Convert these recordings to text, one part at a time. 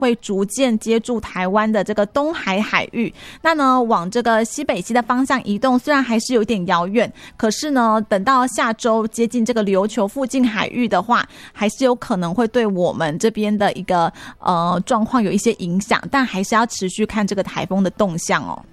会逐渐接住台湾的这个东海海域。那呢，往这个西北西的方向移动，虽然还是有点遥远，可是呢，等到下周接近这个琉球附近海域的话，还是有可能会对我们这边的一个状况有一些影响，但还是要持续看这个台风的动向哦。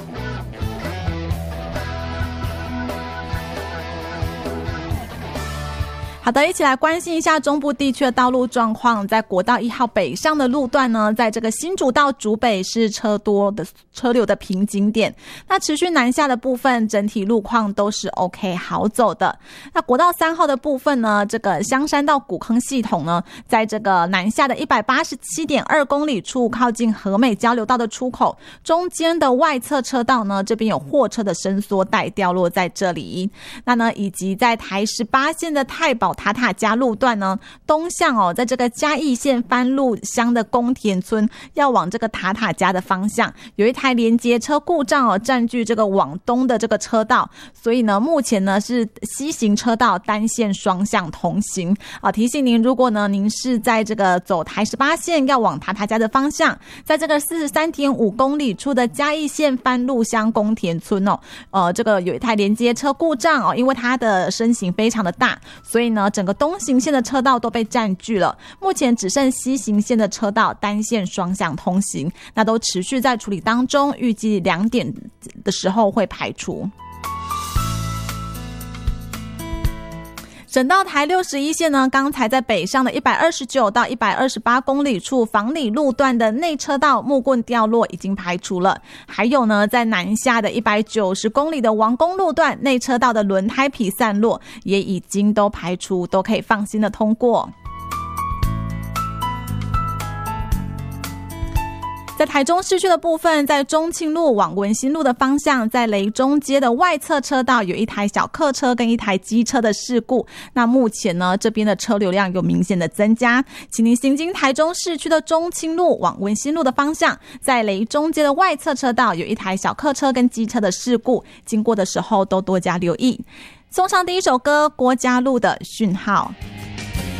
好的，一起来关心一下中部地区的道路状况。在国道1号北上的路段呢，在这个新竹到竹北是车流的瓶颈点。那持续南下的部分，整体路况都是 OK 好走的。那国道3号的部分呢，这个香山到古坑系统呢，在这个南下的 187.2 公里处，靠近和美交流道的出口，中间的外侧车道呢，这边有货车的伸缩带掉落在这里。那呢，以及在台18线的太保塔塔加路段呢，东向哦，在这个嘉义县番路乡的宫田村要往这个塔塔加的方向，有一台连接车故障哦，占据这个往东的这个车道，所以呢，目前呢是西行车道单线双向同行啊。提醒您，如果呢您是在这个走台18线要往塔塔加的方向，在这个 43.5 公里处的嘉义县番路乡宫田村哦，这个有一台连接车故障哦，因为它的身形非常的大，所以呢整个东行线的车道都被占据了，目前只剩西行线的车道单线双向通行，那都持续在处理当中，预计2点的时候会排除。省道台61线呢，刚才在北上的129到128公里处房里路段的内车道木棍掉落已经排除了，还有呢，在南下的190公里的王公路段内车道的轮胎皮散落也已经都排除，都可以放心的通过。在台中市区的部分，在中庆路往文心路的方向，在雷中街的外侧车道有一台小客车跟一台机车的事故，那目前呢这边的车流量有明显的增加，请您行经台中市区的中庆路往文心路的方向，在雷中街的外侧车道有一台小客车跟机车的事故，经过的时候都多加留意。送上第一首歌，郭嘉璐的讯号。